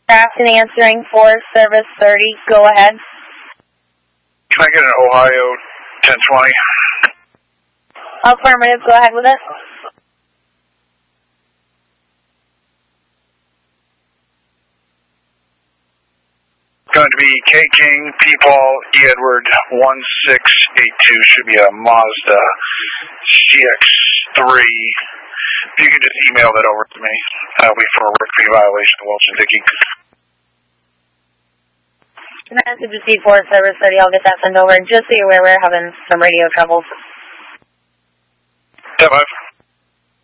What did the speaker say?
Grafton answering for service 30. Go ahead. Can I get an Ohio 1020? Affirmative. Go ahead with it. Going to be K King, P Paul, E Edward 1682. Should be a Mazda CX-3. If you can just email that over to me, that'll be for a Rick V violation of Wilson Dickey. Message received for service 30. I'll get that sent over. Just so you're aware, we're having some radio troubles. 10-5.